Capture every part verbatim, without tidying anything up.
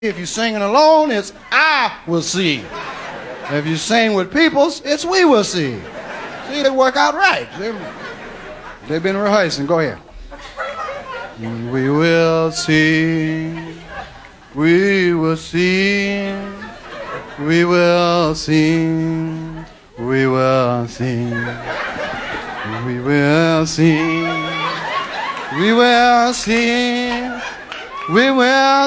If you're singing alone, it's I will see. If you sing with peoples, it's we will see. See, they work out right. They've, they've been rehearsing. Go ahead. We will see. We will see. We will sing. We will sing. We will sing. We will sing. We will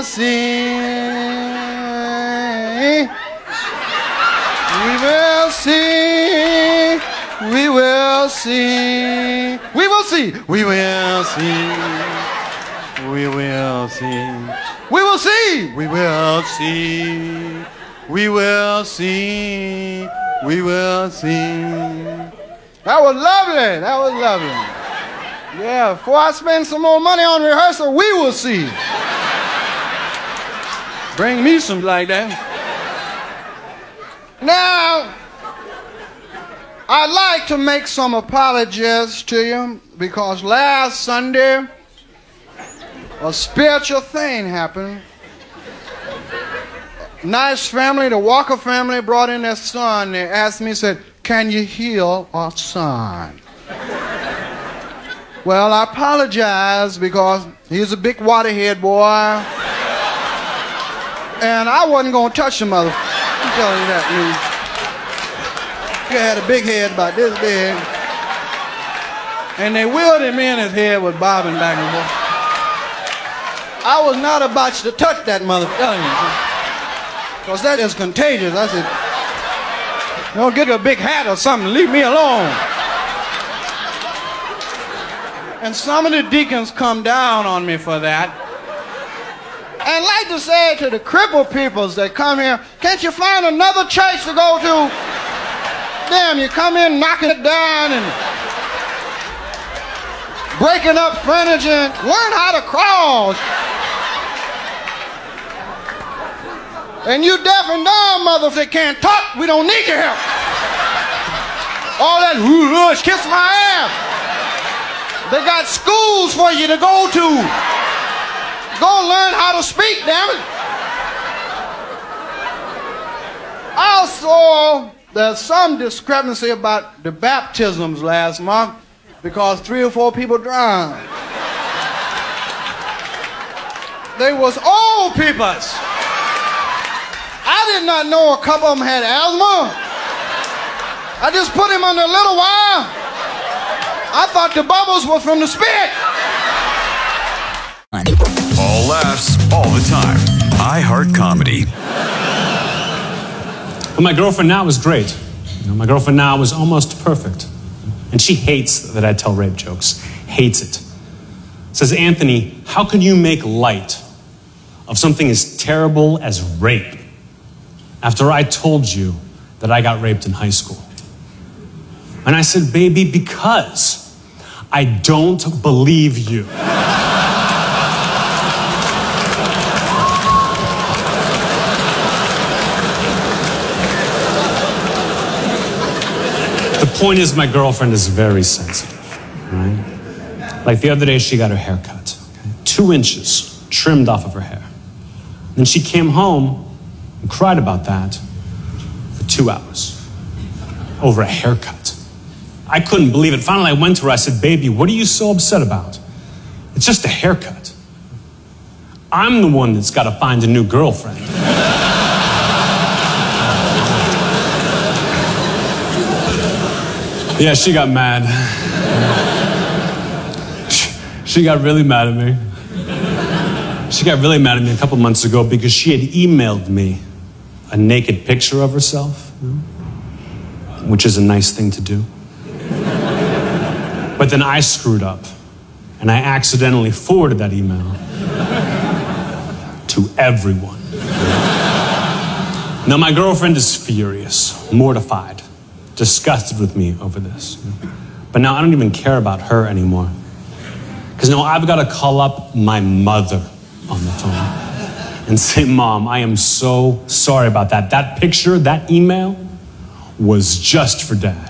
sing. We will sing. We will sing. We will see. We will sing. We will sing. We will see. We will see. We will sing. We will sing. That was lovely. That was lovely. Yeah, before I spend some more money on rehearsal, we will see. Bring me some like that. Now, I'd like to make some apologies to you because last Sunday, a spiritual thing happened. A nice family, the Walker family, brought in their son. They asked me, said, "Can you heal our son?" Well, I apologize because he's a big waterhead boy. And I wasn't going to touch the mother. I'm telling you that, dude. He had a big head about this big. And they wheeled him in, his head was bobbing back and forth. I was not about to touch that mother. Because that is contagious. I said, don't get a big hat or something. Leave me alone. And some of the deacons come down on me for that. And I'd like to say to the crippled peoples that come here, can't you find another church to go to? Damn, you come in knocking it down and breaking up furniture. Learn how to crawl. And you deaf and dumb mothers that can't talk, we don't need your help. All that rush, kiss my ass. They got schools for you to go to. Go learn how to speak, damn it. Also, there's some discrepancy about the baptisms last month because three or four people drowned. They was old peoples. I did not know a couple of them had asthma. I just put him under a little while. I thought the bubbles were from the spit. All laughs, all the time. iHeart Comedy. Well, my girlfriend now is great. You know, my girlfriend now is almost perfect. And she hates that I tell rape jokes. Hates it. Says, Anthony, how can you make light of something as terrible as rape after I told you that I got raped in high school? And I said, baby, because I don't believe you. The point is, my girlfriend is very sensitive, right? Like the other day, she got her hair cut, okay? Two inches trimmed off of her hair. Then she came home and cried about that for two hours over a haircut. I couldn't believe it. Finally, I went to her. I said, baby, what are you so upset about? It's just a haircut. I'm the one that's got to find a new girlfriend. Yeah, she got mad. She got really mad at me. She got really mad at me a couple months ago because she had emailed me a naked picture of herself, which is a nice thing to do. But then I screwed up, and I accidentally forwarded that email to everyone. Now, my girlfriend is furious, mortified, disgusted with me over this. But now I don't even care about her anymore. Because now I've got to call up my mother on the phone and say, Mom, I am so sorry about that. That picture, that email was just for Dad.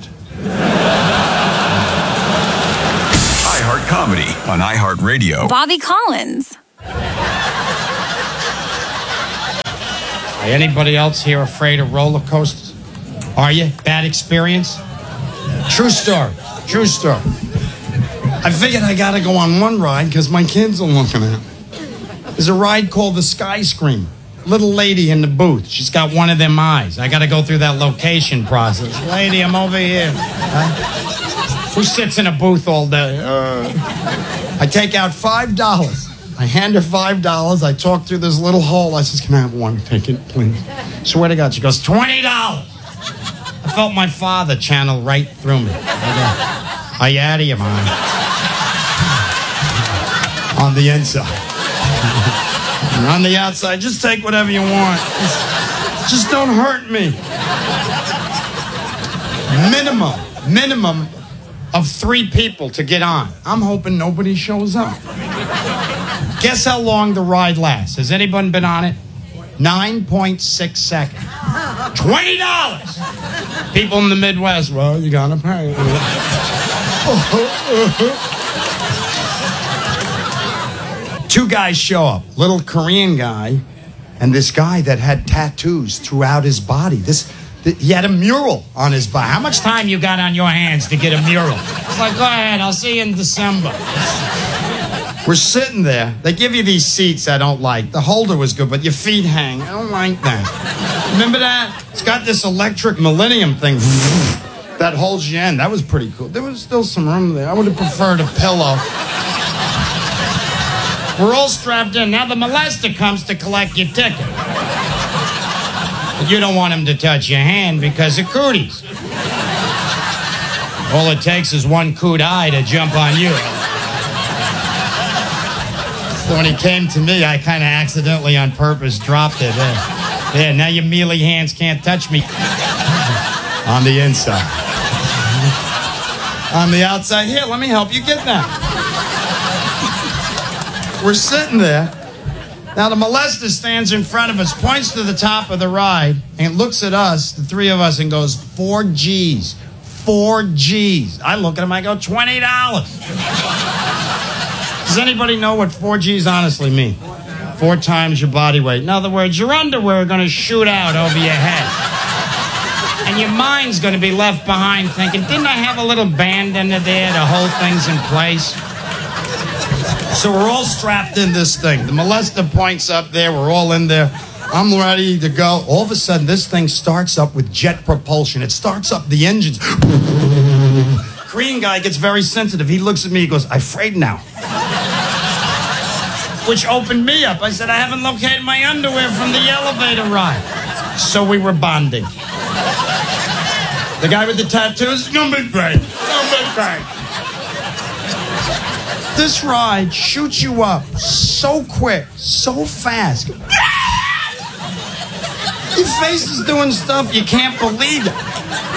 iHeart Comedy on iHeartRadio. Bobby Collins. Anybody else here afraid of roller coasters? Are you? Bad experience? True story. True story. I figured I gotta go on one ride because my kids are looking at me. There's a ride called the Sky Screamer. Little lady in the booth. She's got one of them eyes. I gotta go through that location process. Lady, I'm over here. Huh? Who sits in a booth all day? Uh, I take out five dollars. I hand her five dollars. I talk through this little hole. I says, can I have one ticket, please? Swear to God. She goes, twenty dollars. I felt my father channel right through me. Are you out of your mind? On the inside. On the outside, just take whatever you want. Just, just don't hurt me. Minimum, minimum of three people to get on. I'm hoping nobody shows up. Guess how long the ride lasts? Has anyone been on it? nine point six seconds. twenty dollars. People in the Midwest, well, you gotta pay. Two guys show up. Little Korean guy and this guy that had tattoos throughout his body. This, th- he had a mural on his body. How much time you got on your hands to get a mural? It's like, go ahead, I'll see you in December. We're sitting there. They give you these seats I don't like. The holder was good, but your feet hang. I don't like that. Remember that? It's got this electric Millennium thing that holds you in. That was pretty cool. There was still some room there. I would have preferred a pillow. We're all strapped in. Now the molester comes to collect your ticket. But you don't want him to touch your hand because of cooties. All it takes is one coot eye to jump on you. So when he came to me, I kind of accidentally on purpose dropped it. Yeah, yeah, now your mealy hands can't touch me. On the inside. On the outside. Here, let me help you get that. We're sitting there. Now the molester stands in front of us, points to the top of the ride, and looks at us, the three of us, and goes, four G's. Four G's. I look at him, I go, twenty dollars. Does anybody know what four G's honestly mean? Four times your body weight. In other words, your underwear are going to shoot out over your head. And your mind's going to be left behind thinking, didn't I have a little band under there to hold things in place? So we're all strapped in this thing. The molester points up there. We're all in there. I'm ready to go. All of a sudden, this thing starts up with jet propulsion. It starts up the engines. Korean guy gets very sensitive. He looks at me. He goes, I'm afraid now. Which opened me up. I said, I haven't located my underwear from the elevator ride. So we were bonding. The guy with the tattoos, no big break. No big break. This ride shoots you up so quick, so fast. Your face is doing stuff you can't believe it.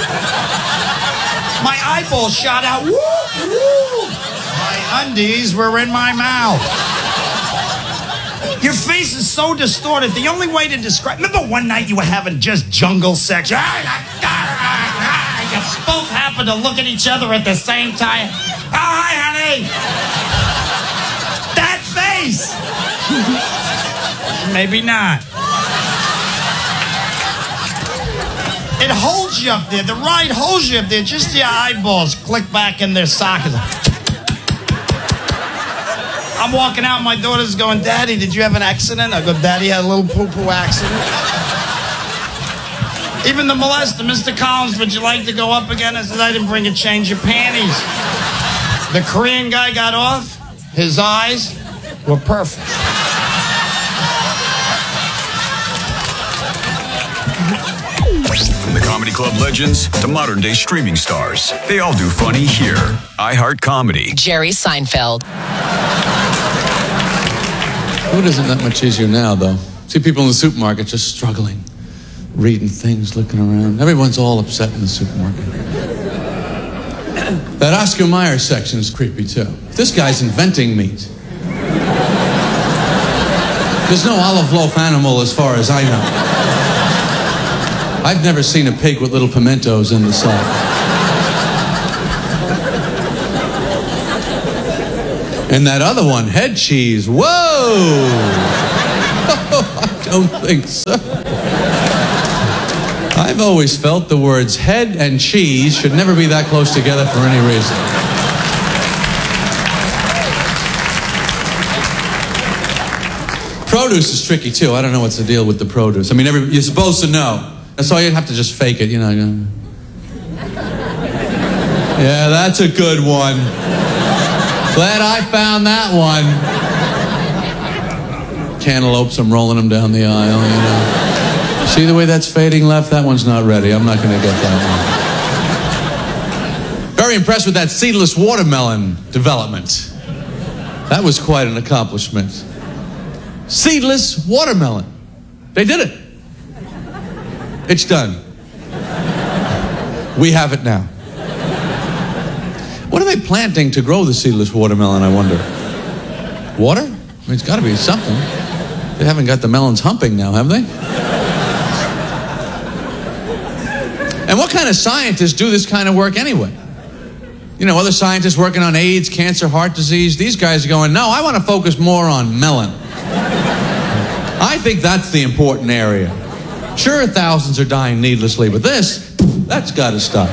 My eyeball shot out. Woo, woo. My undies were in my mouth. Your face is so distorted. The only way to describe... Remember one night you were having just jungle sex? You both happened to look at each other at the same time. Oh, hi, honey. That face. Maybe not. It holds you up there. The ride holds you up there. Just your eyeballs click back in their sockets. I'm walking out. My daughter's going, Daddy, did you have an accident? I go, Daddy had a little poo-poo accident. Even the molester, Mister Collins, would you like to go up again? I said, I didn't bring a change of panties. The Korean guy got off. His eyes were perfect. From the comedy club legends to modern day streaming stars, they all do funny here. iHeart Comedy. Jerry Seinfeld. Food isn't that much easier now, though. See people in the supermarket just struggling, reading things, looking around. Everyone's all upset in the supermarket. That Oscar Mayer section is creepy, too. This guy's inventing meat. There's no olive loaf animal as far as I know. I've never seen a pig with little pimentos in the side. And that other one, head cheese. Whoa! don't think so. I've always felt the words head and cheese should never be that close together for any reason. Produce is tricky too. I don't know what's the deal with the produce. I mean, every, you're supposed to know. That's why you have to just fake it, you know. Yeah, that's a good one. Glad I found that one. Cantaloupes, I'm rolling them down the aisle, you know. See the way that's fading left? That one's not ready. I'm not going to get that one. Very impressed with that seedless watermelon development. That was quite an accomplishment. Seedless watermelon. They did it. It's done. We have it now. What are they planting to grow the seedless watermelon, I wonder? Water? I mean, it's got to be something. They haven't got the melons humping now, have they? And what kind of scientists do this kind of work anyway? You know, other scientists working on AIDS, cancer, heart disease. These guys are going, no, I want to focus more on melon. I think that's the important area. Sure, thousands are dying needlessly, but this, that's got to stop.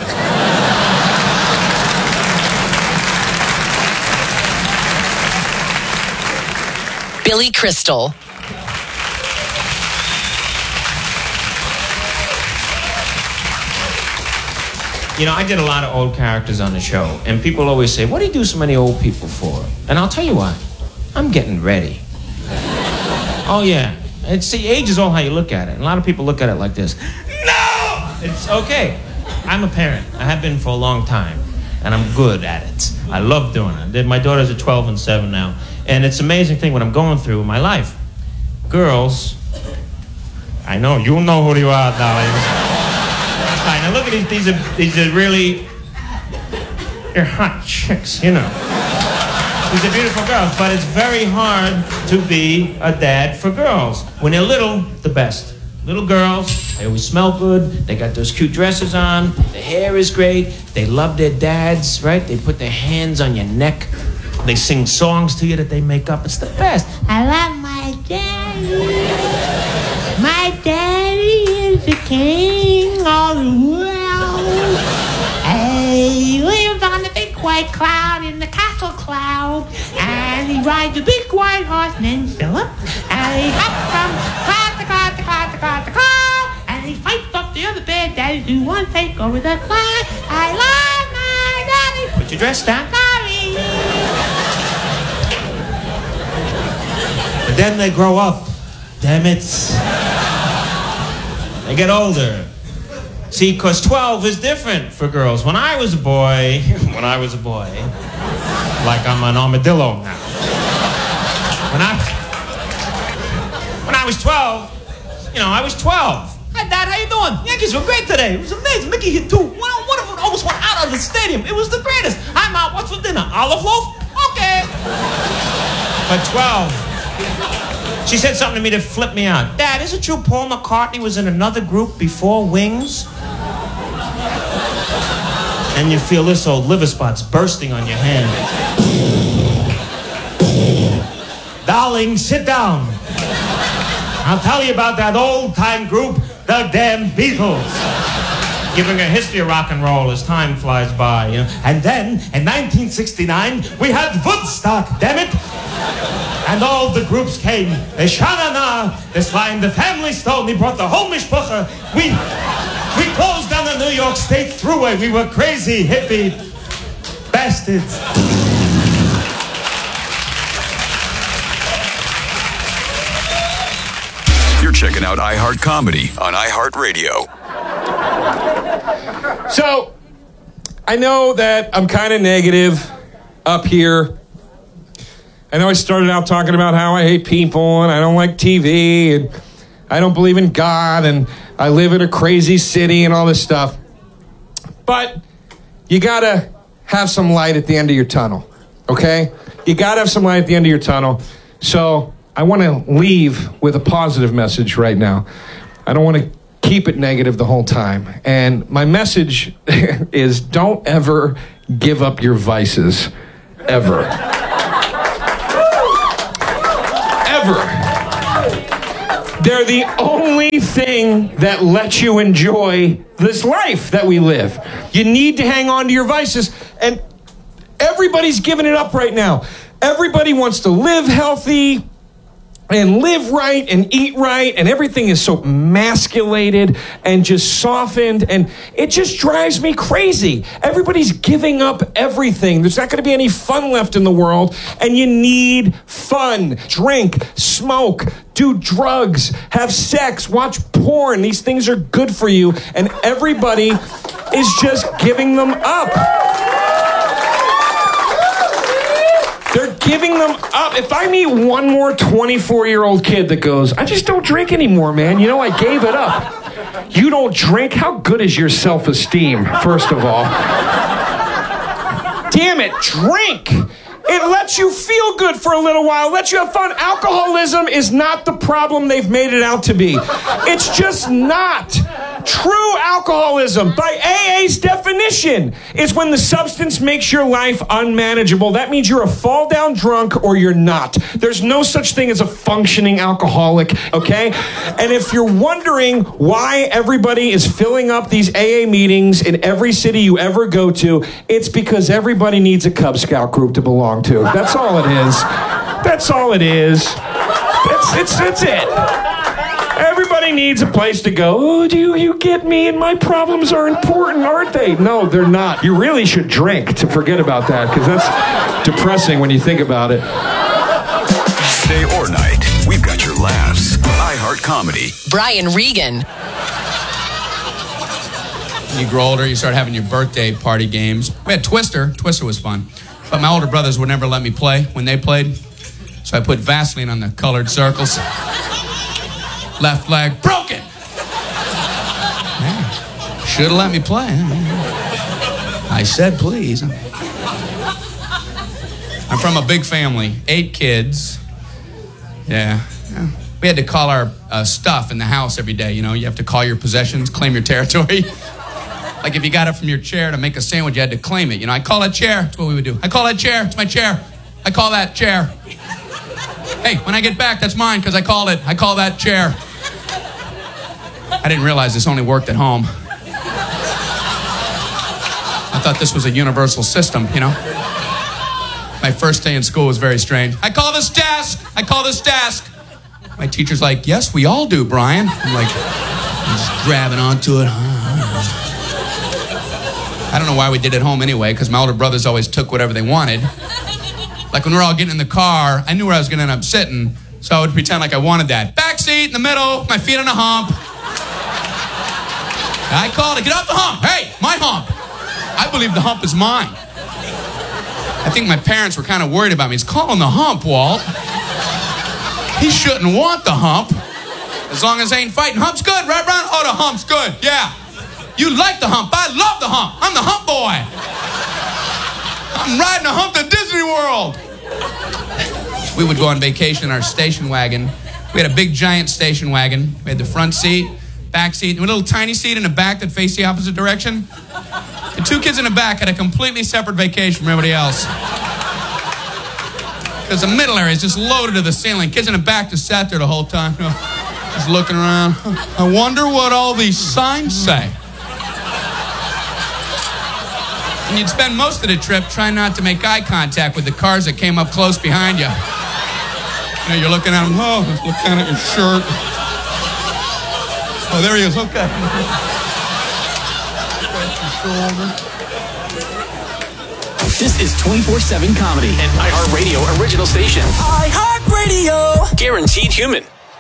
Billy Crystal. You know, I did a lot of old characters on the show, and people always say, what do you do so many old people for? And I'll tell you why. I'm getting ready. Oh, yeah. And see, age is all how you look at it. And a lot of people look at it like this. No! It's okay. I'm a parent. I have been for a long time, and I'm good at it. I love doing it. My daughters are twelve and seven now, and it's an amazing thing what I'm going through in my life. Girls, I know, you know who you are, darling. All right, now look at these, these are, these are really, they're hot chicks, you know. These are beautiful girls, but it's very hard to be a dad for girls. When they're little, the best. Little girls, they always smell good, they got those cute dresses on, the hair is great, they love their dads, right? They put their hands on your neck, they sing songs to you that they make up, it's the best. I love my daddy. My daddy is the king of the world. He lives on the big white cloud in the castle cloud. And he rides a big white horse named Philip. And he hops from cloud to cloud to cloud to cloud to cloud. And he fights off the other bad daddies who want to take over the cloud. I love my daddy. Put your dress down. Sorry. But then they grow up. Damn it. They get older. See, because twelve is different for girls. When I was a boy, when I was a boy, like I'm an armadillo now. When I, when I was twelve, you know, I was twelve. Hi, Dad, how you doing? Yankees were great today. It was amazing. Mickey hit two. One, one of them almost went out of the stadium. It was the greatest. I'm out. What's for dinner? Olive loaf? Okay. But twelve. She said something to me that flipped me out. Dad, is it true Paul McCartney was in another group before Wings? And you feel this old liver spots bursting on your hand. Darling, sit down. I'll tell you about that old-time group, the damn Beatles. Giving a history of rock and roll as time flies by, you know. And then, in nineteen sixty-nine, we had Woodstock, damn it. And all the groups came. The Sha-na-na, this line, the Family Stone, he brought the whole mishpucha. We, we closed down the New York State Thruway. We were crazy, hippie bastards. You're checking out iHeart Comedy on iHeartRadio. So, I know that I'm kind of negative up here. I know I started out talking about how I hate people and I don't like T V and I don't believe in God and I live in a crazy city and all this stuff. But you gotta have some light at the end of your tunnel, okay? You gotta have some light at the end of your tunnel. So I want to leave with a positive message right now. I don't want to keep it negative the whole time. And my message is don't ever give up your vices, ever. Ever. They're the only thing that lets you enjoy this life that we live. You need to hang on to your vices, and everybody's giving it up right now. Everybody wants to live healthy and live right and eat right, and everything is so emasculated and just softened, and it just drives me crazy. Everybody's giving up everything. There's not going to be any fun left in the world, and you need fun. Drink, smoke, do drugs, have sex, watch porn. These things are good for you, and everybody is just giving them up. They're giving them up. If I meet one more twenty-four-year-old kid that goes, I just don't drink anymore, man. You know, I gave it up. You don't drink? How good is your self-esteem, first of all? Damn it, drink. It lets you feel good for a little while, lets you have fun. Alcoholism is not the problem they've made it out to be. It's just not. True alcoholism, by A A's definition, is when the substance makes your life unmanageable. That means you're a fall-down drunk or you're not. There's no such thing as a functioning alcoholic, okay? And if you're wondering why everybody is filling up these A A meetings in every city you ever go to, it's because everybody needs a Cub Scout group to belong to. That's all it is. That's all it is. That's, it's, it's it. Everybody needs a place to go. Oh, do you, you get me? And my problems are important, aren't they? No, they're not. You really should drink to forget about that, because that's depressing when you think about it. Day or night, we've got your laughs. iHeart Comedy. Brian Regan. When you grow older, you start having your birthday party games. We had Twister. Twister was fun. But my older brothers would never let me play when they played. So I put Vaseline on the colored circles. Left leg broken. Yeah. Should have let me play. I said please. I'm from a big family, eight kids. Yeah. yeah. We had to call our uh, stuff in the house every day. You know, you have to call your possessions, claim your territory. Like if you got it from your chair to make a sandwich, you had to claim it. You know, I call that chair. That's what we would do. I call that chair. It's my chair. I call that chair. Hey, when I get back, that's mine because I called it. I call that chair. I didn't realize this only worked at home. I thought this was a universal system, you know? My first day in school was very strange. I call this desk. I call this desk. My teacher's like, yes, we all do, Brian. I'm like, I'm just grabbing onto it. I don't know why we did it at home anyway, because my older brothers always took whatever they wanted. Like when we were all getting in the car, I knew where I was going to end up sitting, so I would pretend like I wanted that. Back seat in the middle, my feet on a hump. I called it, get off the hump. Hey, my hump. I believe the hump is mine. I think my parents were kind of worried about me. He's calling the hump, Walt. He shouldn't want the hump. As long as they ain't fighting. Hump's good, right, Brian? Oh, the hump's good, yeah. You like the hump. I love the hump. I'm the hump boy. I'm riding a hump to Disney World. We would go on vacation in our station wagon. We had a big, giant station wagon. We had the front seat, back seat, and a little tiny seat in the back that faced the opposite direction. The two kids in the back had a completely separate vacation from everybody else. Because the middle area is just loaded to the ceiling. Kids in the back just sat there the whole time, you know, just looking around. I wonder what all these signs say. And you'd spend most of the trip trying not to make eye contact with the cars that came up close behind you. You know, you're looking at them, oh, just look down at your shirt. Oh, there he is, okay. This is twenty-four seven Comedy, an iHeartRadio original station. iHeartRadio! Guaranteed human.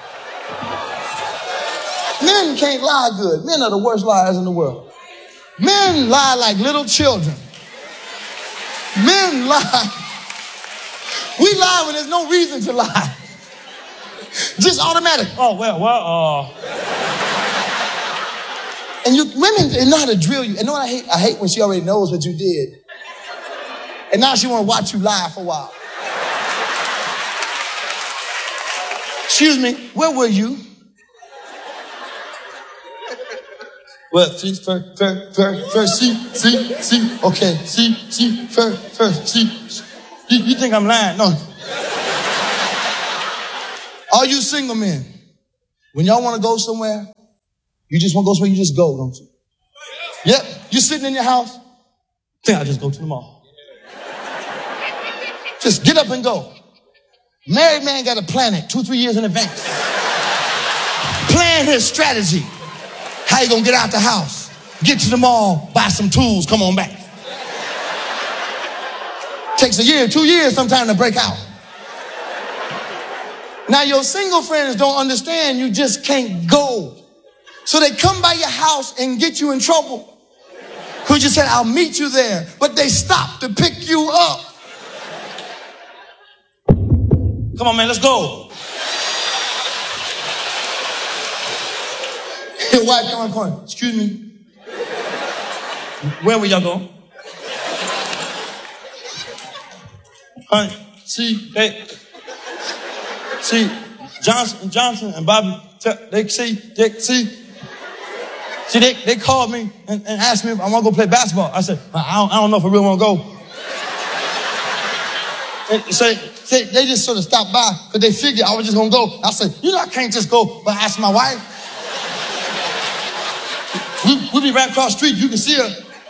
Men can't lie good. Men are the worst liars in the world. Men lie like little children. Men lie. We lie when there's no reason to lie. Just automatic. Oh, well, well, uh. And you, women know how to drill you. And know what I hate? I hate when she already knows what you did. And now she want to watch you lie for a while. Excuse me, where were you? Well, see, first, first, first, first, see, see, see, okay, see, see, first, first, see. You, you think I'm lying? No. All you single men, When y'all want to go somewhere, you just want to go somewhere, you just go, don't you? Yep, you're sitting in your house. Think I'll just go to the mall. Just get up and go. Married man got to plan it two, three years in advance. Plan his strategy. How you gonna get out the house? Get to the mall, buy some tools, come on back. Takes a year, two years sometime to break out. Now your single friends don't understand you just can't go. So they come by your house and get you in trouble. Because you said, I'll meet you there. But they stop to pick you up. Come on, man, let's go. Your wife come on the corner. Excuse me. Where were y'all going? Honey, see, they, see, Johnson, Johnson and Bobby, they see, they see, see, they, they called me and, and asked me if I want to go play basketball. I said, I don't, I don't know if I really want to go. And so they, they just sort of stopped by because they figured I was just going to go. I said, you know, I can't just go, but I asked my wife. We, we'll be right across the street. You can see her.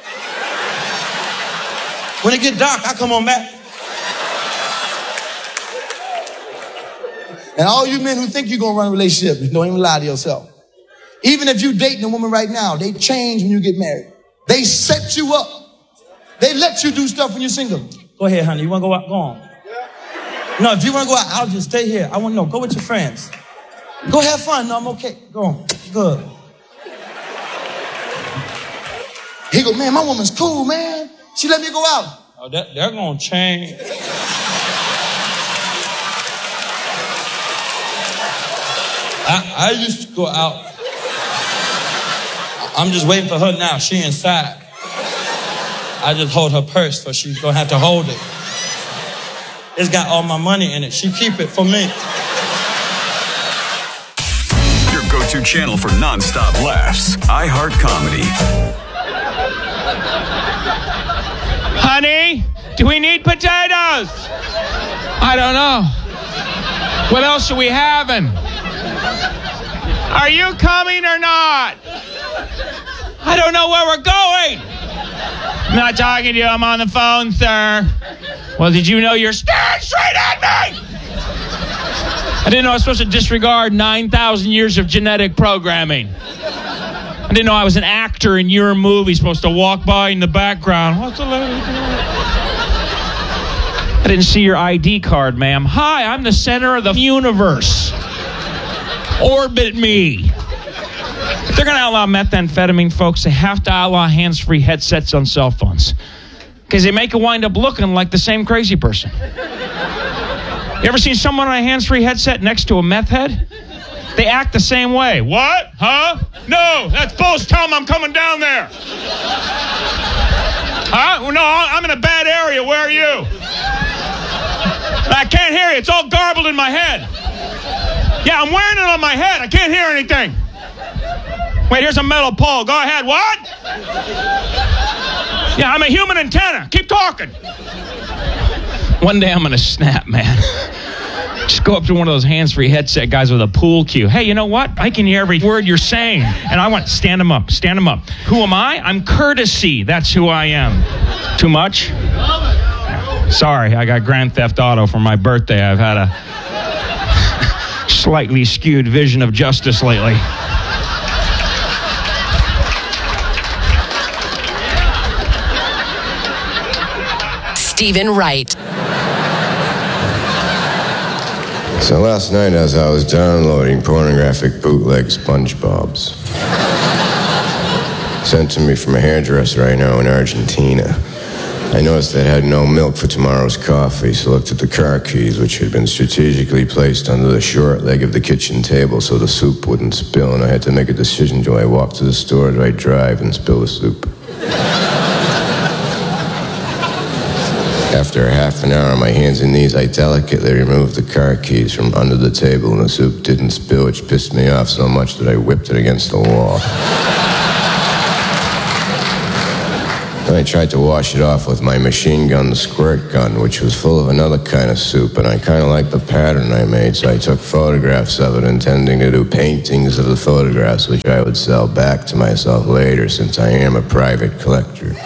When it get dark, I come on back. And all you men who think you're going to run a relationship, don't even lie to yourself. Even if you're dating a woman right now, they change when you get married. They set you up. They let you do stuff when you're single. Go ahead, honey. You want to go out? Go on. No, if you want to go out, I'll just stay here. I want to know. Go with your friends. Go have fun. No, I'm okay. Go on. Good. He go, man, my woman's cool, man. She let me go out. Oh, that, they're going to change. I, I used to go out. I'm just waiting for her now. She inside. I just hold her purse so she's going to have to hold it. It's got all my money in it. She keep it for me. Your go-to channel for non-stop laughs. iHeart Comedy. Honey, do we need potatoes? I don't know. What else are we having? Are you coming or not? I don't know where we're going. I'm not talking to you. I'm on the phone, sir. Well, did you know you're staring straight at me? I didn't know I was supposed to disregard nine thousand years of genetic programming. I didn't know I was an actor in your movie supposed to walk by in the background. What's the lady doing? I didn't see your I D card, ma'am. Hi, I'm the center of the universe. Orbit me. If they're going to outlaw methamphetamine, folks, they have to outlaw hands-free headsets on cell phones. Because they make it wind up looking like the same crazy person. You ever seen someone on a hands-free headset next to a meth head? They act the same way. What? Huh? No, that's bullshit. Tell them I'm coming down there. Huh? No, I'm in a bad area. Where are you? I can't hear you. It's all garbled in my head. Yeah, I'm wearing it on my head. I can't hear anything. Wait, here's a metal pole. Go ahead. What? Yeah, I'm a human antenna. Keep talking. One day I'm going to snap, man. Just go up to one of those hands-free headset guys with a pool cue. Hey, you know what? I can hear every word you're saying. And I want, stand them up, stand them up. Who am I? I'm courtesy. That's who I am. Too much? Sorry, I got Grand Theft Auto for my birthday. I've had a slightly skewed vision of justice lately. Stephen Wright. So last night as I was downloading pornographic bootleg SpongeBob's, sent to me from a hairdresser I know in Argentina, I noticed they had no milk for tomorrow's coffee, so looked at the car keys, which had been strategically placed under the short leg of the kitchen table so the soup wouldn't spill, and I had to make a decision. Do I walk to the store, or do I drive and spill the soup? After half an hour on my hands and knees, I delicately removed the car keys from under the table, and the soup didn't spill, which pissed me off so much that I whipped it against the wall. Then I tried to wash it off with my machine gun squirt gun, which was full of another kind of soup, and I kind of liked the pattern I made, so I took photographs of it, intending to do paintings of the photographs, which I would sell back to myself later, since I am a private collector.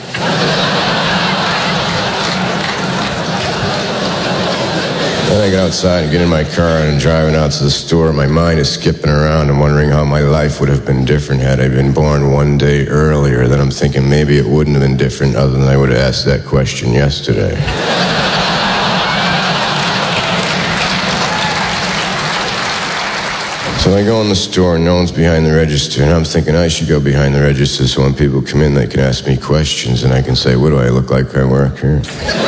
Then I get outside and get in my car and I'm driving out to the store. My mind is skipping around and wondering how my life would have been different had I been born one day earlier. Then I'm thinking maybe it wouldn't have been different other than I would have asked that question yesterday. So I go in the store and no one's behind the register, and I'm thinking I should go behind the register so when people come in they can ask me questions and I can say, what do I look like I work here?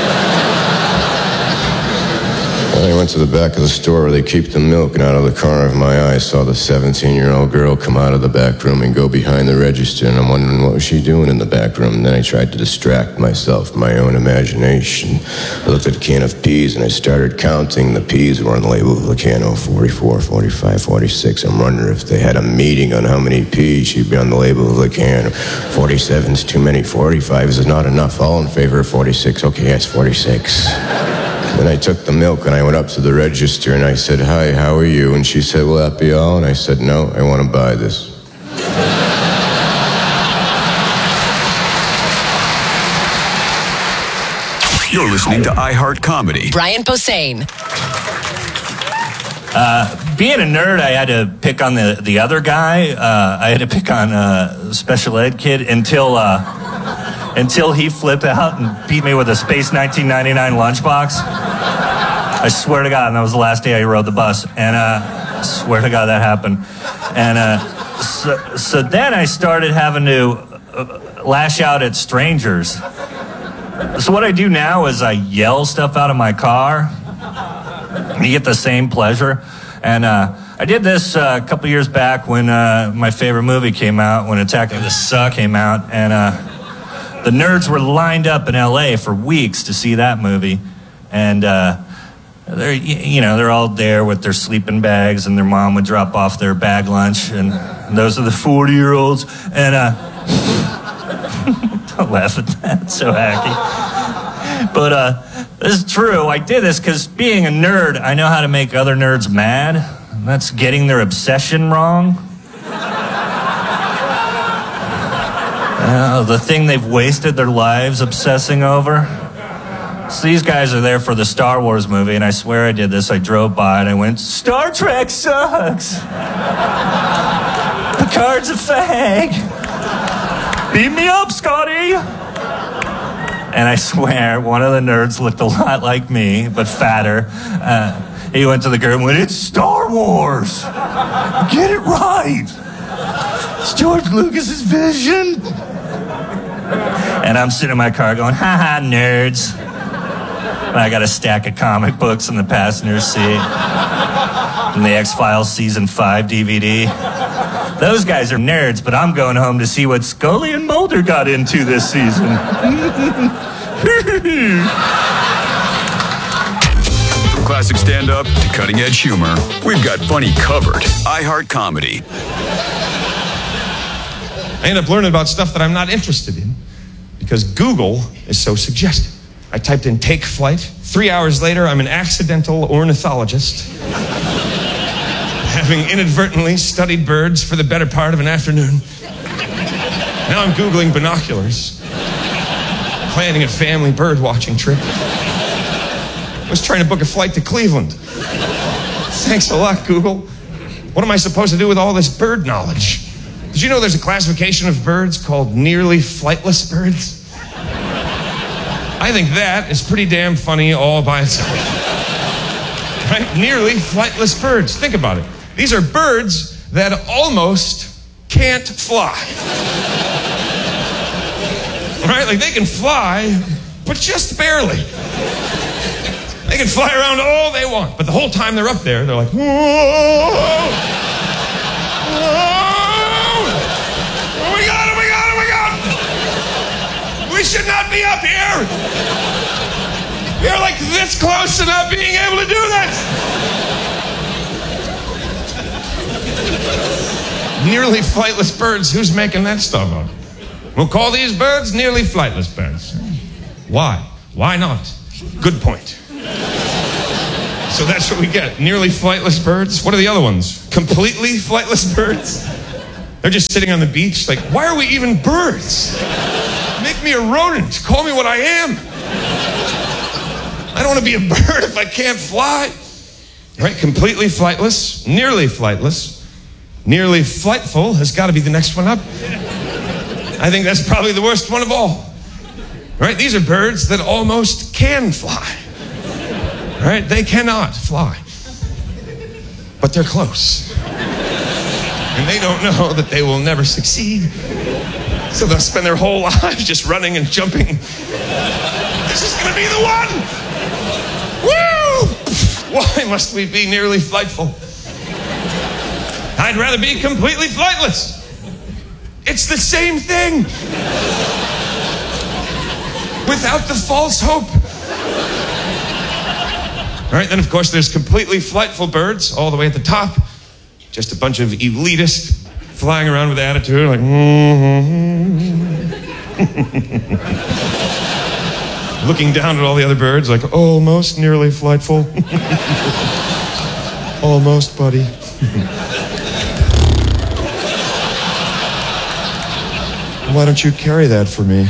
I went to the back of the store where they keep the milk, and out of the corner of my eye I saw the seventeen-year-old girl come out of the back room and go behind the register, and I'm wondering what was she doing in the back room. And then I tried to distract myself from my own imagination. I looked at a can of peas and I started counting the peas that were on the label of the can. Oh, forty-four, forty-five, forty-six. I'm wondering if they had a meeting on how many peas should be on the label of the can. forty-seven's too many, forty-five is not enough. All in favor of forty-six. Okay, yes, forty-six. Then I took the milk and I went up to the register and I said, hi, how are you? And she said, will that be all? And I said, no, I want to buy this. You're listening to iHeart Comedy. Brian Posehn. Uh, being a nerd, I had to pick on the, the other guy. Uh, I had to pick on a special ed kid until... Uh, Until he flipped out and beat me with a Space nineteen ninety-nine lunchbox. I swear to God, and that was the last day I rode the bus. And uh, I swear to God that happened. And uh, so, so then I started having to uh, lash out at strangers. So what I do now is I yell stuff out of my car. And you get the same pleasure. And uh, I did this uh, a couple years back when uh, my favorite movie came out, when Attack of the Suck came out. And... Uh, The nerds were lined up in L A for weeks to see that movie, and uh, they're you know they're all there with their sleeping bags, and their mom would drop off their bag lunch, and those are the forty-year-olds. And uh, don't laugh at that, it's so hacky. But uh, this is true. I did this because being a nerd, I know how to make other nerds mad. That's getting their obsession wrong. Uh, the thing they've wasted their lives obsessing over. So these guys are there for the Star Wars movie, and I swear I did this. I drove by and I went, Star Trek sucks. Picard's a fag. Beat me up, Scotty. And I swear, one of the nerds looked a lot like me, but fatter. Uh, he went to the girl and went, it's Star Wars. Get it right. It's George Lucas's vision. And I'm sitting in my car going, ha ha, nerds. And I got a stack of comic books in the passenger seat. And the X-Files Season five D V D. Those guys are nerds, but I'm going home to see what Scully and Mulder got into this season. From classic stand-up to cutting-edge humor, we've got funny covered. iHeart Comedy. I end up learning about stuff that I'm not interested in because Google is so suggestive. I typed in take flight. Three hours later, I'm an accidental ornithologist, having inadvertently studied birds for the better part of an afternoon. Now I'm Googling binoculars, planning a family bird watching trip. I was trying to book a flight to Cleveland. Thanks a lot, Google. What am I supposed to do with all this bird knowledge? Did you know there's a classification of birds called nearly flightless birds? I think that is pretty damn funny all by itself. Right? Nearly flightless birds. Think about it. These are birds that almost can't fly. Right? Like they can fly, but just barely. They can fly around all they want, but the whole time they're up there, they're like, whoa, whoa. We should not be up here. We're like this close to not being able to do that. Nearly flightless birds. Who's making that stuff up? We'll call these birds nearly flightless birds. Why? Why not? Good point. So that's what we get. Nearly flightless birds. What are the other ones? Completely flightless birds? They're just sitting on the beach like, why are we even birds? Make me a rodent. Call me what I am. I don't want to be a bird if I can't fly. Right? Completely flightless. Nearly flightless. Nearly flightful has got to be the next one up. I think that's probably the worst one of all. Right? These are birds that almost can fly. Right? They cannot fly. But they're close. And they don't know that they will never succeed. So they'll spend their whole lives just running and jumping. This is going to be the one! Woo! Why must we be nearly flightful? I'd rather be completely flightless. It's the same thing. Without the false hope. All right, then of course there's completely flightful birds all the way at the top. Just a bunch of elitists flying around with attitude like, mm-hmm. Looking down at all the other birds like, almost nearly flightful. Almost, buddy. Why don't you carry that for me?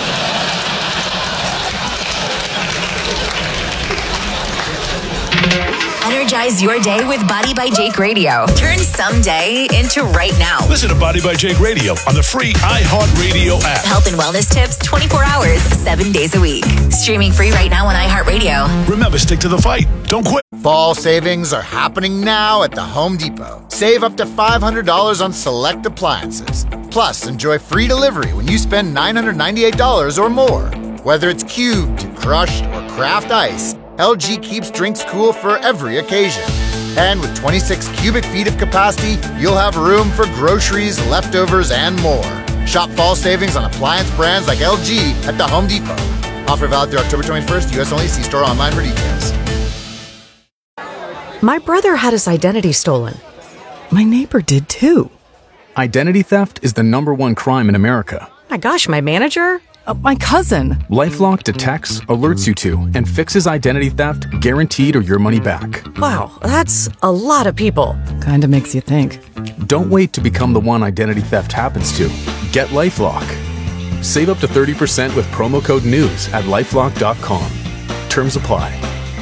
Energize your day with Body by Jake Radio. Turn someday into right now. Listen to Body by Jake Radio on the free iHeartRadio app. Health and wellness tips twenty-four hours, seven days a week. Streaming free right now on iHeartRadio. Remember, stick to the fight. Don't quit. Fall savings are happening now at the Home Depot. Save up to five hundred dollars on select appliances. Plus, enjoy free delivery when you spend nine hundred ninety-eight dollars or more. Whether it's cubed, crushed, or craft ice, L G keeps drinks cool for every occasion. And with twenty-six cubic feet of capacity, you'll have room for groceries, leftovers, and more. Shop fall savings on appliance brands like L G at the Home Depot. Offer valid through October twenty-first, U S only. See store online for details. My brother had his identity stolen. My neighbor did too. Identity theft is the number one crime in America. My gosh, my manager? Uh, my cousin. LifeLock detects, alerts you to, and fixes identity theft guaranteed or your money back. Wow, that's a lot of people. Kinda makes you think. Don't wait to become the one identity theft happens to. Get LifeLock. Save up to thirty percent with promo code NEWS at lifelock dot com. Terms apply.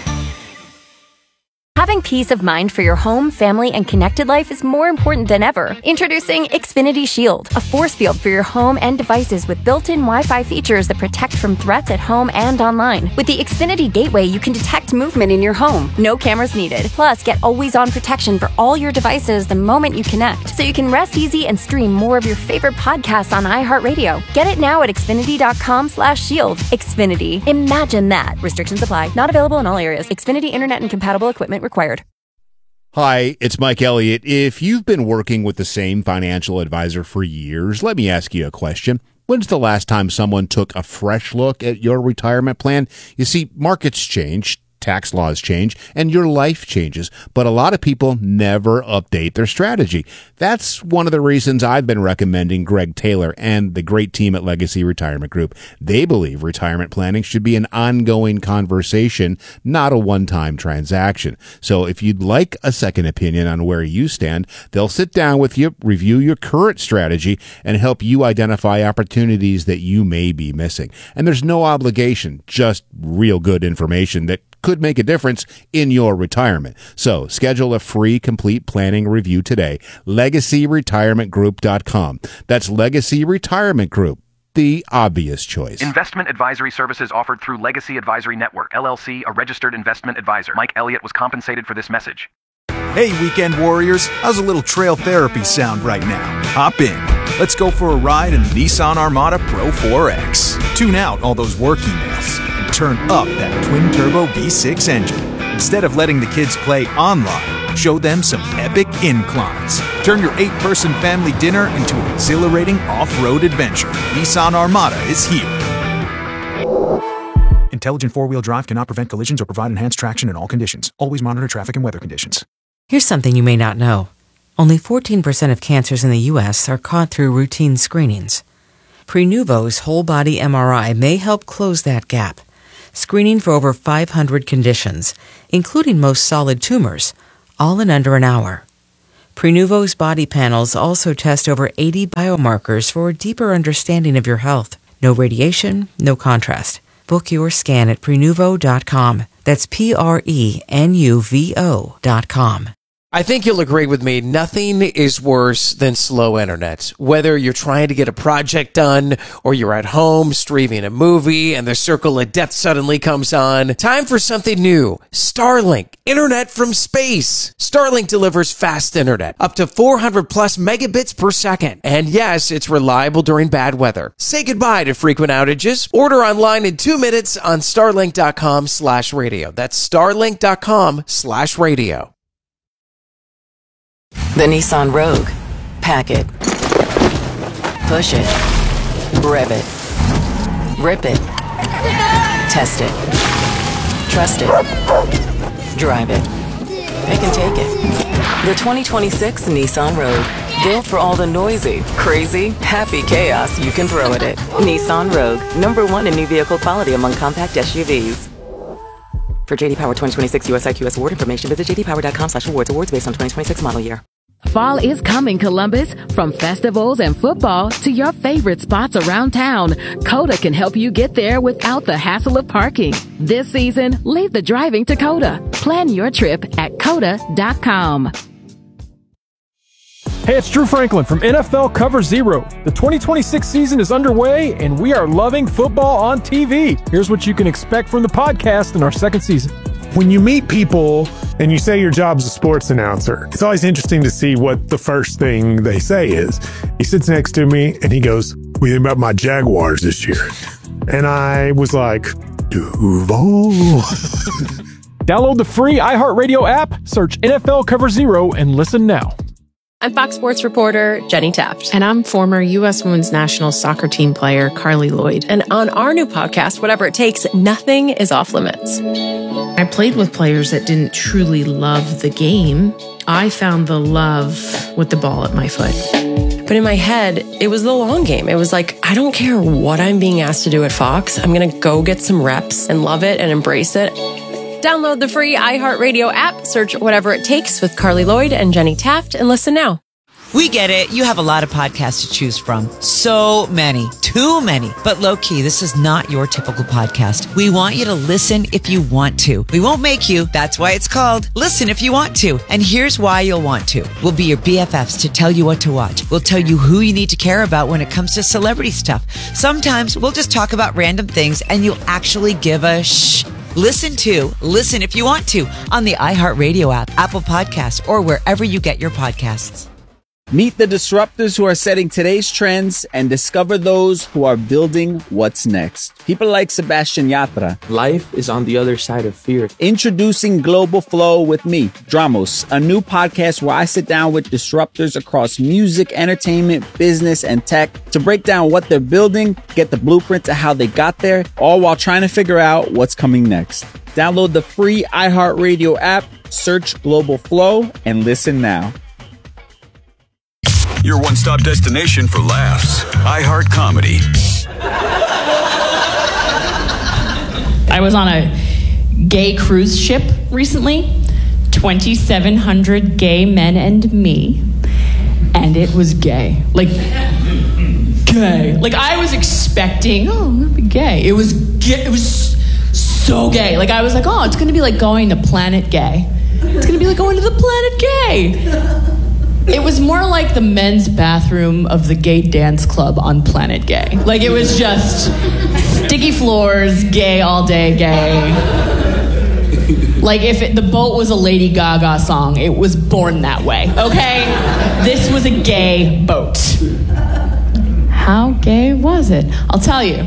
Having peace of mind for your home, family, and connected life is more important than ever. Introducing Xfinity Shield, a force field for your home and devices with built-in Wi-Fi features that protect from threats at home and online. With the Xfinity Gateway, you can detect movement in your home. No cameras needed. Plus, get always-on protection for all your devices the moment you connect, so you can rest easy and stream more of your favorite podcasts on iHeartRadio. Get it now at Xfinity dot com slash shield. Xfinity. Imagine that. Restrictions apply. Not available in all areas. Xfinity Internet and compatible equipment required. Hi, it's Mike Elliott. If you've been working with the same financial advisor for years, let me ask you a question. When's the last time someone took a fresh look at your retirement plan? You see, markets change, tax laws change, and your life changes, but a lot of people never update their strategy. That's one of the reasons I've been recommending Greg Taylor and the great team at Legacy Retirement Group. They believe retirement planning should be an ongoing conversation, not a one-time transaction. So if you'd like a second opinion on where you stand, they'll sit down with you, review your current strategy, and help you identify opportunities that you may be missing. And there's no obligation, just real good information that could make a difference in your retirement. So schedule a free complete planning review today. legacy retirement group dot com. That's Legacy Retirement Group, the obvious choice. Investment advisory services offered through Legacy Advisory Network, L L C, a registered investment advisor. Mike Elliott was compensated for this message. Hey, weekend warriors. How's a little trail therapy sound right now? Hop in. Let's go for a ride in the Nissan Armada Pro four X. Tune out all those work emails and turn up that twin-turbo V six engine. Instead of letting the kids play online, show them some epic inclines. Turn your eight-person family dinner into an exhilarating off-road adventure. Nissan Armada is here. Intelligent four-wheel drive cannot prevent collisions or provide enhanced traction in all conditions. Always monitor traffic and weather conditions. Here's something you may not know. Only fourteen percent of cancers in the U S are caught through routine screenings. Prenuvo's whole body M R I may help close that gap, screening for over five hundred conditions, including most solid tumors, all in under an hour. Prenuvo's body panels also test over eighty biomarkers for a deeper understanding of your health. No radiation, no contrast. Book your scan at Prenuvo dot com. That's P R E N U V O dot com. I think you'll agree with me, nothing is worse than slow internet. Whether you're trying to get a project done or you're at home streaming a movie and the circle of death suddenly comes on, time for something new. Starlink, internet from space. Starlink delivers fast internet, up to four hundred plus megabits per second. And yes, it's reliable during bad weather. Say goodbye to frequent outages. Order online in two minutes on starlink dot com slash radio. That's starlink dot com slash radio. The Nissan Rogue. Pack it. Push it. Rev it. Rip it. Test it. Trust it. Drive it. Pick and take it. The twenty twenty-six Nissan Rogue. Built for all the noisy, crazy, happy chaos you can throw at it. Nissan Rogue. Number one in new vehicle quality among compact S U Vs. For J D Power twenty twenty-six U S I Q S award information, visit j d power dot com slash awards. Awards based on twenty twenty-six model year. Fall is coming, Columbus. From festivals and football to your favorite spots around town, Coda can help you get there without the hassle of parking. This season, leave the driving to Coda. Plan your trip at coda dot com. Hey, it's Drew Franklin from N F L Cover Zero. The twenty twenty-six season is underway, and we are loving football on T V. Here's what you can expect from the podcast in our second season. When you meet people and you say your job's a sports announcer, it's always interesting to see what the first thing they say is. He sits next to me and he goes, "What do you think about my Jaguars this year?" And I was like, Duval. Download the free iHeartRadio app, search N F L Cover Zero, and listen now. I'm Fox Sports reporter Jenny Taft. And I'm former U S Women's National Soccer Team player Carly Lloyd. And on our new podcast, Whatever It Takes, nothing is off limits. I played with players that didn't truly love the game. I found the love with the ball at my foot. But in my head, it was the long game. It was like, I don't care what I'm being asked to do at Fox. I'm going to go get some reps and love it and embrace it. Download the free iHeartRadio app, search Whatever It Takes with Carly Lloyd and Jenny Taft, and listen now. We get it. You have a lot of podcasts to choose from. So many. Too many. But low-key, this is not your typical podcast. We want you to listen if you want to. We won't make you. That's why it's called Listen If You Want To. And here's why you'll want to. We'll be your B F Fs to tell you what to watch. We'll tell you who you need to care about when it comes to celebrity stuff. Sometimes we'll just talk about random things and you'll actually give a shh. Listen to Listen If You Want To on the iHeartRadio app, Apple Podcasts, or wherever you get your podcasts. Meet the disruptors who are setting today's trends and discover those who are building what's next. People like Sebastian Yatra. Life is on the other side of fear. Introducing Global Flow with me, Dramos, a new podcast where I sit down with disruptors across music, entertainment, business, and tech to break down what they're building, get the blueprint to how they got there, all while trying to figure out what's coming next. Download the free iHeartRadio app, search Global Flow, and listen now. Your one-stop destination for laughs. iHeart Comedy. I was on a gay cruise ship recently. twenty-seven hundred gay men and me. And it was gay. Like, gay. Like, I was expecting, oh, it'll be gay. It was gay. It was so gay. Like, I was like, oh, it's going to be like going to Planet Gay. It's going to be like going to the Planet Gay. It was more like the men's bathroom of the gay dance club on Planet Gay. Like, it was just sticky floors, gay all day, gay. Like, if it, the boat was a Lady Gaga song, it was born that way, okay? This was a gay boat. How gay was it? I'll tell you.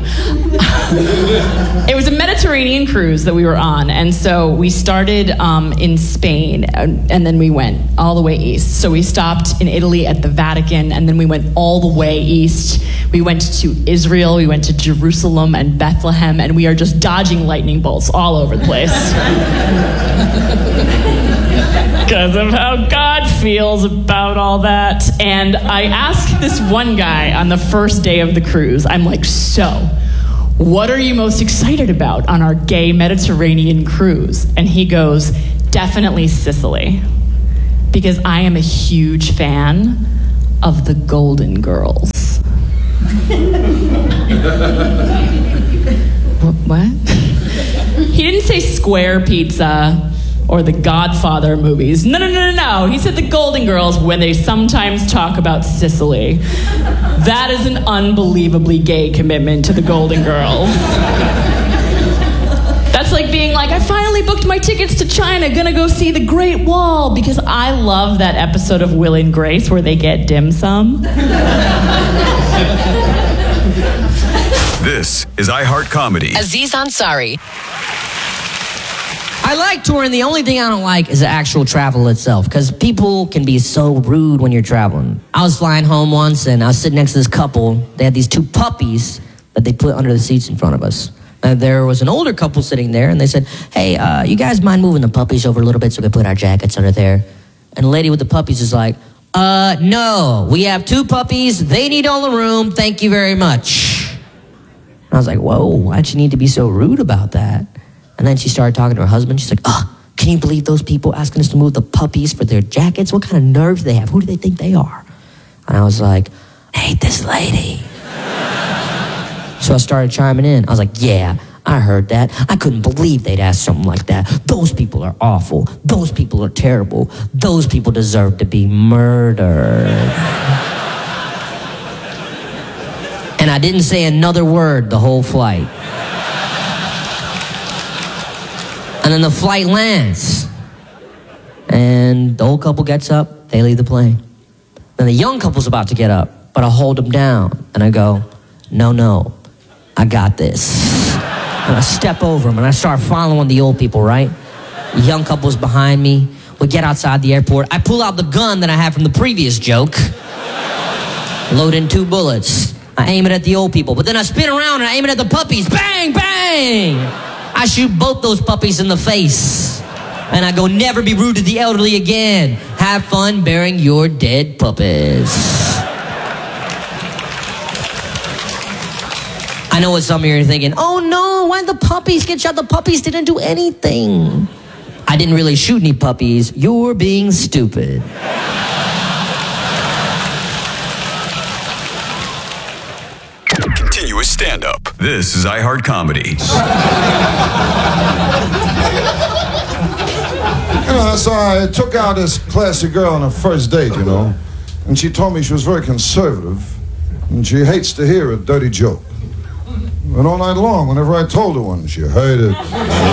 It was a Mediterranean cruise that we were on, and so we started um, in Spain, and, and then we went all the way east. So we stopped in Italy at the Vatican, and then we went all the way east. We went to Israel, we went to Jerusalem and Bethlehem, and we are just dodging lightning bolts all over the place. because of how God feels about all that. And I asked this one guy on the first day of the cruise, I'm like, so, what are you most excited about on our gay Mediterranean cruise? And he goes, definitely Sicily, because I am a huge fan of the Golden Girls. What? He didn't say Square Pizza or the Godfather movies. No, no, no, no, no. He said the Golden Girls when they sometimes talk about Sicily. That is an unbelievably gay commitment to the Golden Girls. That's like being like, I finally booked my tickets to China, gonna go see the Great Wall, because I love that episode of Will and Grace where they get dim sum. This is iHeart Comedy. Aziz Ansari. I like touring. The only thing I don't like is the actual travel itself, because people can be so rude when you're traveling. I was flying home once, and I was sitting next to this couple. They had these two puppies that they put under the seats in front of us. And there was an older couple sitting there, and they said, hey, uh, you guys mind moving the puppies over a little bit so we can put our jackets under there? And the lady with the puppies is like, uh, no, we have two puppies. They need all the room. Thank you very much. And I was like, whoa, why'd she need to be so rude about that? And then she started talking to her husband. She's like, oh, can you believe those people asking us to move the puppies for their jackets? What kind of nerves do they have? Who do they think they are? And I was like, I hate this lady. So I started chiming in. I was like, yeah, I heard that. I couldn't believe they'd ask something like that. Those people are awful. Those people are terrible. Those people deserve to be murdered. And I didn't say another word the whole flight. And then the flight lands. And the old couple gets up, they leave the plane. Then the young couple's about to get up, but I hold them down. And I go, no, no, I got this. And I step over them and I start following the old people, right? The young couple's behind me. We get outside the airport. I pull out the gun that I had from the previous joke. Load in two bullets. I aim it at the old people, but then I spin around and I aim it at the puppies. Bang, bang! I shoot both those puppies in the face. And I go, never be rude to the elderly again. Have fun burying your dead puppies. I know what some of you are thinking. Oh no, why did the puppies get shot? The puppies didn't do anything. I didn't really shoot any puppies. You're being stupid. Continuous stand-up. This is iHeart Comedy. You know, so I took out this classy girl on her first date, you know, and she told me she was very conservative, and she hates to hear a dirty joke. And all night long, whenever I told her one, she hated it.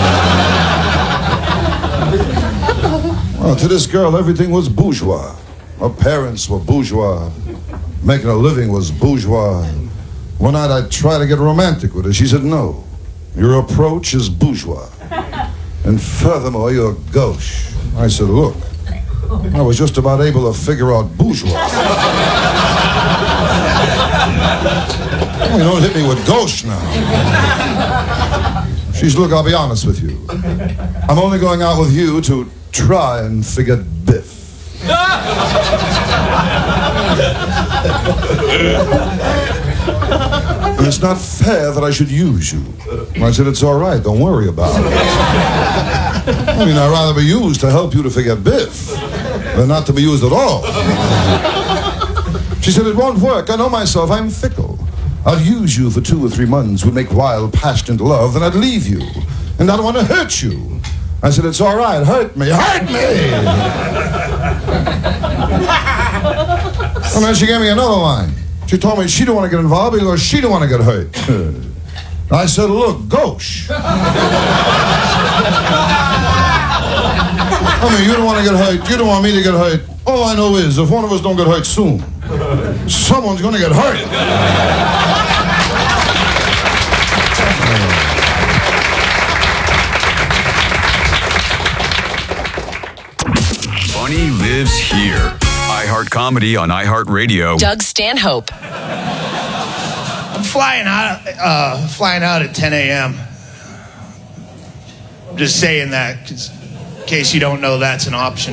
Well, to this girl, everything was bourgeois. Her parents were bourgeois. Making a living was bourgeois. One night I tried to get romantic with her. She said, no, your approach is bourgeois. And furthermore, you're gauche. I said, look, I was just about able to figure out bourgeois. You don't hit me with gauche now. She's, look, I'll be honest with you. I'm only going out with you to try and forget Biff. And it's not fair that I should use you. I said, it's all right, don't worry about it. I mean, I'd rather be used to help you to forget Biff than not to be used at all. She said, it won't work. I know myself, I'm fickle. I'd use you for two or three months, would make wild, passionate love, then I'd leave you. And I don't want to hurt you. I said, it's all right, hurt me, hurt me! And then she gave me another line. She told me she don't want to get involved because she don't want to get hurt. I said, look, gauche. I mean, you don't want to get hurt, you don't want me to get hurt. All I know is, if one of us don't get hurt soon, someone's going to get hurt. Funny lives here. iHeart Comedy on iHeartRadio. Doug Stanhope. I'm flying out, uh, flying out at ten a.m. I'm just saying that because case you don't know that's an option.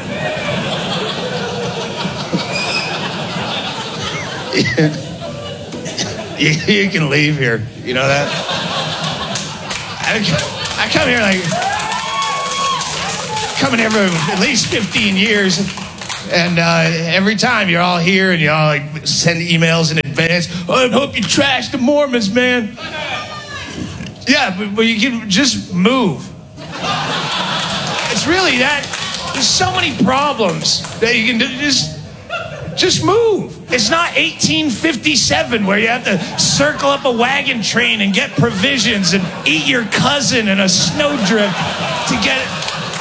you, you can leave here. You know that? I, I come here like... coming here for at least fifteen years. And uh, every time you're all here and you all like send emails in advance. Oh, I hope you trash the Mormons, man. Yeah, but, but you can just move. It's really that. There's so many problems that you can do. Just, just move. It's not eighteen fifty-seven where you have to circle up a wagon train and get provisions and eat your cousin in a snowdrift to get it.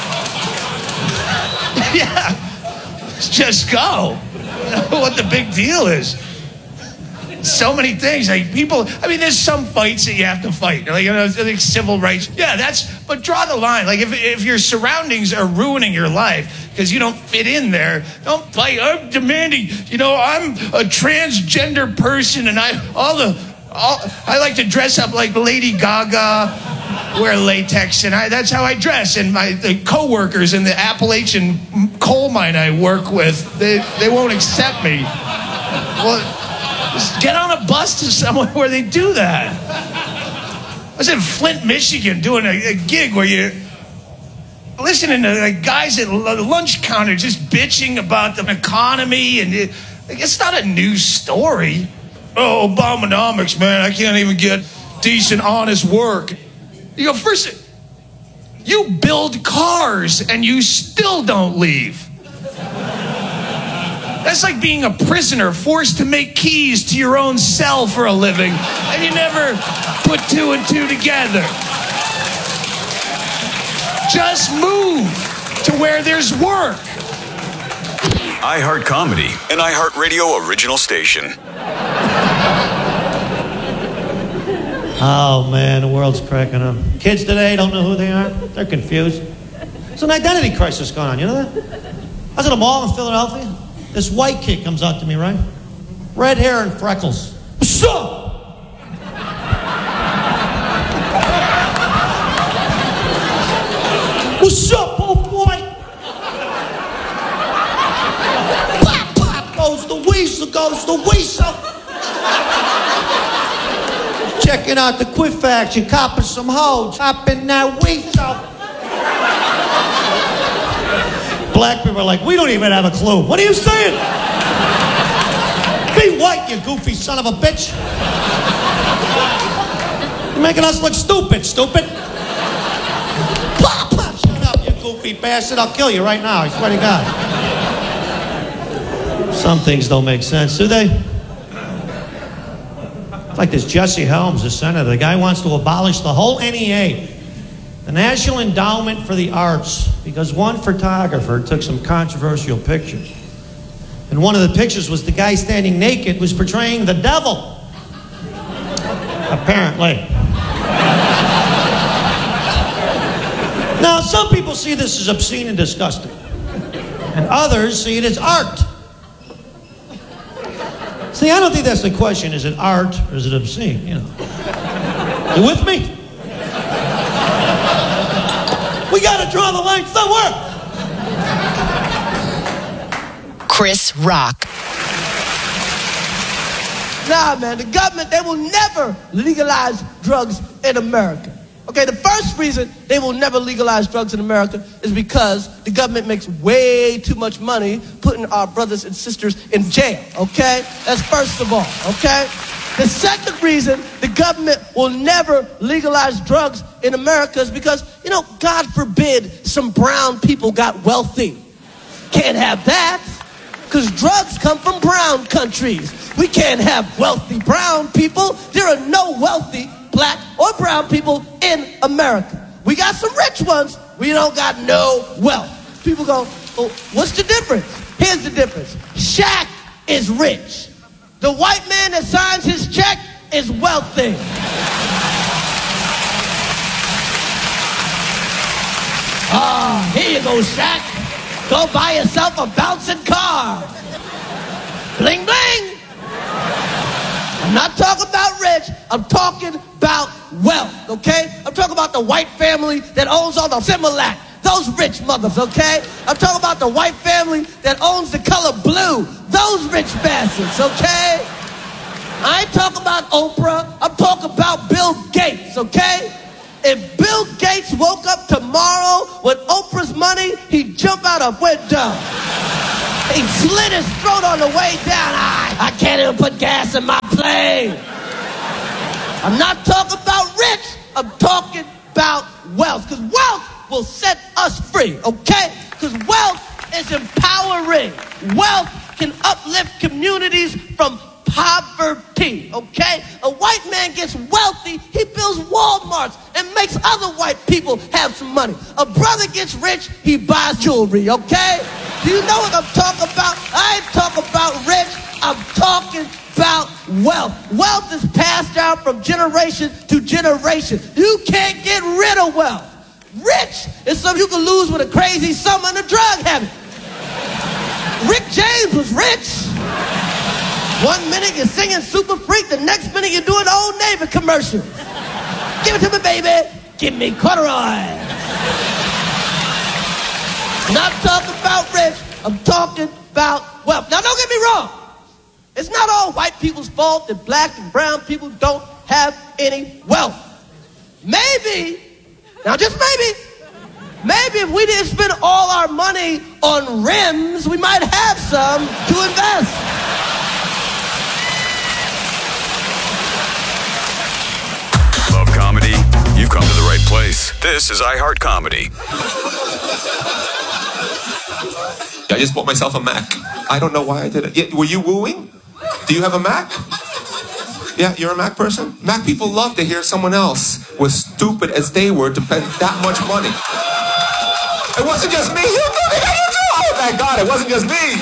Yeah. Just go. What the big deal is. So many things. Like people, I mean, there's some fights that you have to fight. Like, you know, like civil rights. Yeah, that's, but draw the line. Like if, if your surroundings are ruining your life because you don't fit in there, don't fight. I'm demanding, you know, I'm a transgender person and I, all the, all, I like to dress up like Lady Gaga, wear latex, and I, that's how I dress. And my the coworkers in the Appalachian coal mine I work with, they, they won't accept me. Well, just get on a bus to somewhere where they do that. I was in Flint, Michigan, doing a, a gig where you're listening to like guys at the lunch counter just bitching about the economy, and it, like, it's not a news story. Oh, Obamonomics, man, I can't even get decent, honest work. You go, first, you build cars and you still don't leave. That's like being a prisoner forced to make keys to your own cell for a living, and you never put two and two together. Just move to where there's work. iHeart Comedy, an iHeartRadio original station. Oh, man, the world's cracking up. Kids today don't know who they are. They're confused. There's an identity crisis going on, you know that? I was at a mall in Philadelphia. This white kid comes up to me, right? Red hair and freckles. What's up? What's up, old boy? Pop, pop goes the weasel, goes the weasel. Checking out the Quifax, you copping some hoes, copping that weasel. Black people are like, we don't even have a clue. What are you saying? Be white, you goofy son of a bitch. You're making us look stupid, stupid. Pop, pop, shut up, you goofy bastard. I'll kill you right now, I swear to God. Some things don't make sense, do they? It's like this Jesse Helms, the senator. The guy wants to abolish the whole N E A, the National Endowment for the Arts, because one photographer took some controversial pictures. And one of the pictures was the guy standing naked was portraying the devil. Apparently. Now, some people see this as obscene and disgusting. And others see it as art. See, I don't think that's the question. Is it art or is it obscene? You know. You with me? We gotta draw the line somewhere. Chris Rock. Nah, man, the government, they will never legalize drugs in America. Okay, the first reason they will never legalize drugs in America is because the government makes way too much money putting our brothers and sisters in jail, okay? That's first of all, okay? The second reason the government will never legalize drugs in America is because, you know, God forbid some brown people got wealthy. Can't have that, because drugs come from brown countries. We can't have wealthy brown people. There are no wealthy black or brown people in America. We got some rich ones. We don't got no wealth. People go, oh, what's the difference? Here's the difference. Shaq is rich. The white man that signs his check is wealthy. Ah, oh, here you go, Shaq. Go buy yourself a bouncing car. Bling, bling. I'm not talking about rich. I'm talking about wealth, okay? I'm talking about the white family that owns all the Similac, Those rich mothers, okay? I'm talking about the white family that owns the color blue. Those rich bastards, okay? I ain't talking about Oprah. I'm talking about Bill Gates, okay? If Bill Gates woke up tomorrow with Oprah's money, he'd jump out a window. He'd slit his throat on the way down. I, I can't even put gas in my plane. I'm not talking about rich. I'm talking about wealth. Because wealth will set us free, okay? Because wealth is empowering. Wealth can uplift communities from poverty, okay? A white man gets wealthy, he builds Walmarts and makes other white people have some money. A brother gets rich, he buys jewelry, okay? Do you know what I'm talking about? I ain't talking about rich, I'm talking about wealth. Wealth is passed down from generation to generation. You can't get rid of wealth. Rich is something you can lose with a crazy summer and a drug habit. Rick James was rich. One minute you're singing Super Freak, the next minute you're doing Old Navy commercial. Give it to me, baby. Give me corduroy. Not talking about rich, I'm talking about wealth. Now, don't get me wrong. It's not all white people's fault that black and brown people don't have any wealth. Maybe, now just maybe, maybe if we didn't spend all our money on rims, we might have some to invest. Love comedy? You've come to the right place. This is iHeart Comedy. I just bought myself a Mac. I don't know why I did it. Yeah, were you wooing? Do you have a Mac? Yeah, you're a Mac person? Mac people love to hear someone else was stupid as they were to spend that much money. It wasn't just me. You do it. You do it. Oh, thank God, it wasn't just me.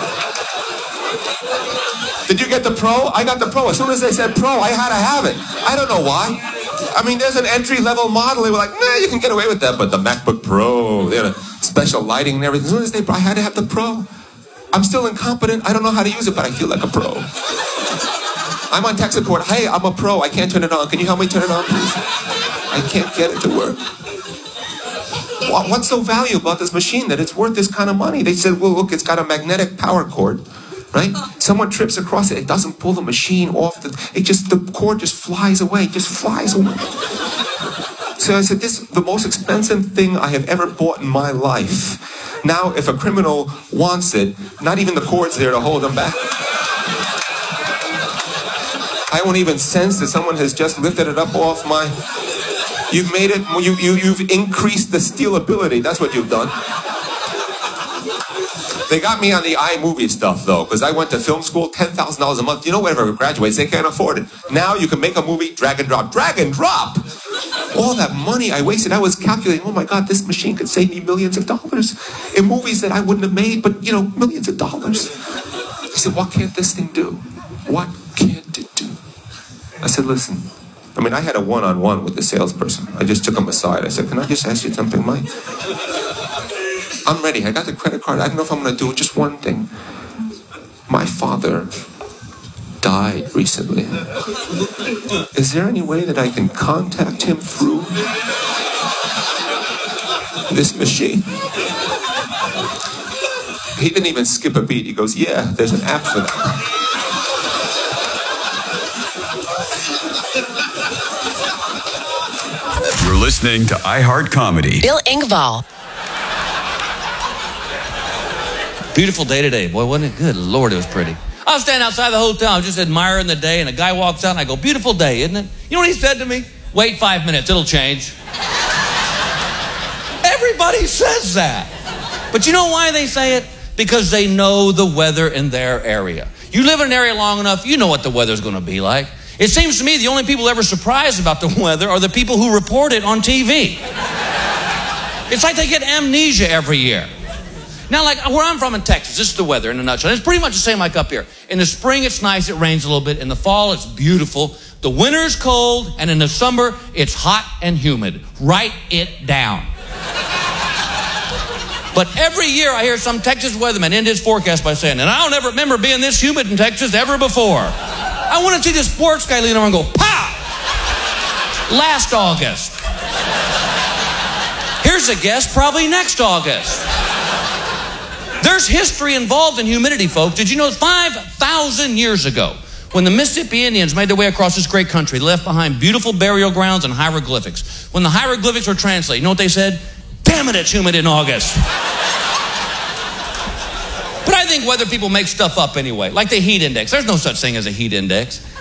Did you get the Pro? I got the Pro. As soon as they said Pro, I had to have it. I don't know why. I mean, there's an entry-level model. They were like, nah, you can get away with that. But the MacBook Pro, they had a special lighting and everything. As soon as they, I had to have the Pro. I'm still incompetent. I don't know how to use it, but I feel like a pro. I'm on tech support. Hey, I'm a pro. I can't turn it on. Can you help me turn it on, please? I can't get it to work. What's so valuable about this machine that it's worth this kind of money? They said, well, look, it's got a magnetic power cord. Right? Someone trips across it. It doesn't pull the machine off. The, it just, the cord just flies away. Just flies away. So I said, this is the most expensive thing I have ever bought in my life. Now, if a criminal wants it, not even the cord's there to hold them back. I won't even sense that someone has just lifted it up off my... You've made it, you, you, you've increased the stealability. That's what you've done. They got me on the iMovie stuff, though, because I went to film school, ten thousand dollars a month. You know, whatever graduates, they can't afford it. Now you can make a movie, drag and drop. Drag and drop! All that money I wasted, I was calculating, oh my God, this machine could save me millions of dollars in movies that I wouldn't have made, but, you know, millions of dollars. He said, what can't this thing do? What can't it do? I said, listen. I mean, I had a one-on-one with the salesperson. I just took him aside. I said, can I just ask you something, Mike? I'm ready. I got the credit card. I don't know if I'm going to do just one thing. My father died recently. Is there any way that I can contact him through this machine? He didn't even skip a beat. He goes, yeah, there's an app for that. You're listening to iHeart Comedy. Bill Engvall. Beautiful day today. Boy, wasn't it good? Lord, it was pretty. I was standing outside the hotel. I was just admiring the day, and a guy walks out, and I go, beautiful day, isn't it? You know what he said to me? Wait five minutes. It'll change. Everybody says that. But you know why they say it? Because they know the weather in their area. You live in an area long enough, you know what the weather's going to be like. It seems to me the only people ever surprised about the weather are the people who report it on T V. It's like they get amnesia every year. Now, like where I'm from in Texas, this is the weather in a nutshell. It's pretty much the same like up here. In the spring, it's nice. It rains a little bit. In the fall, it's beautiful. The winter's cold. And in the summer, it's hot and humid. Write it down. But every year, I hear some Texas weatherman end his forecast by saying, and I don't ever remember being this humid in Texas ever before. I want to see this sports guy lean over and go, pow! Last August. Here's as a guest probably next August. There's history involved in humidity, folks. Did you know five thousand years ago, when the Mississippi Indians made their way across this great country, they left behind beautiful burial grounds and hieroglyphics. When the hieroglyphics were translated, you know what they said? Damn it, it's humid in August. But I think weather people make stuff up anyway, like the heat index. There's no such thing as a heat index.